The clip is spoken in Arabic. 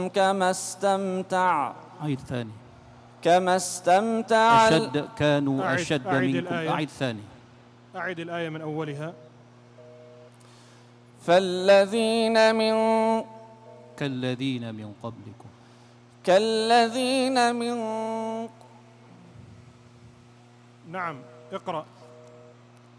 كما استمتع. عيد ثاني. كما استمتع كانوا أشد منكم. أعيد ثاني. أعد الآية من أولها. كالذين من قبلكم. كالذين من. نعم، اقرأ.